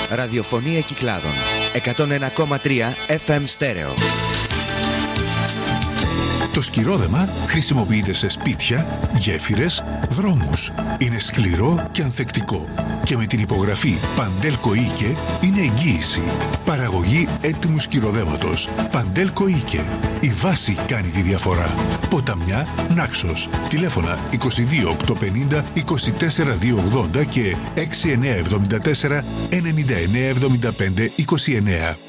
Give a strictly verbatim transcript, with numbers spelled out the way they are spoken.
Ραδιοφωνία Κυκλάδων. εκατόν ένα κόμμα τρία εφ εμ στέρεο. Το σκυρόδεμα χρησιμοποιείται σε σπίτια, γέφυρες, δρόμους. Είναι σκληρό και ανθεκτικό. Και με την υπογραφή Παντέλκο Οίκε είναι εγγύηση. Παραγωγή έτοιμου σκυροδέματος. Παντέλκο Οίκε. Η βάση κάνει τη διαφορά. Ποταμιά, Νάξος. Τηλέφωνα είκοσι δύο οκτακόσια πενήντα είκοσι τέσσερα διακόσια ογδόντα και έξι εννιά εβδομήντα τέσσερα ενενήντα εννιά εβδομήντα πέντε είκοσι εννιά.